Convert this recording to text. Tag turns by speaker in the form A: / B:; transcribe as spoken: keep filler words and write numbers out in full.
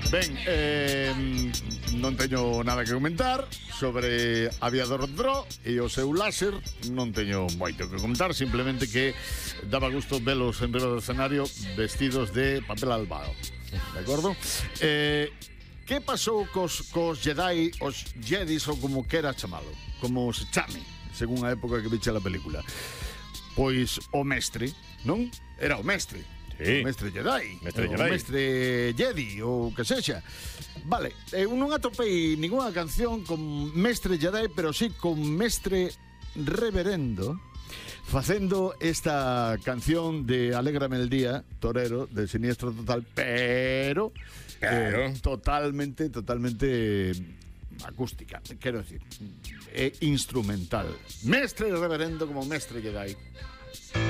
A: Ben, eh, non teño nada que comentar sobre Aviador Dro e o seu láser. Non teño moito que comentar, simplemente que daba gusto velos en riba do escenario vestidos de papel albado. De acordo? Eh, que pasou cos, cos Jedi, os Jedis, ou como quera chamalo, como se chame, según a época que viche a película? Pois o mestre, non? Era o mestre.
B: Sí.
A: O mestre Jedi,
B: mestre
A: o
B: Jedi.
A: mestre Jedi, ou que sexa. Vale, eu non atopei ninguna canción con mestre Jedi, pero sí con mestre reverendo, facendo esta canción de Alégrame el día, torero, de Siniestro Total, pero,
B: Claro.
A: eh, totalmente, totalmente acústica, quero decir, é instrumental. Mestre reverendo como mestre Jedi.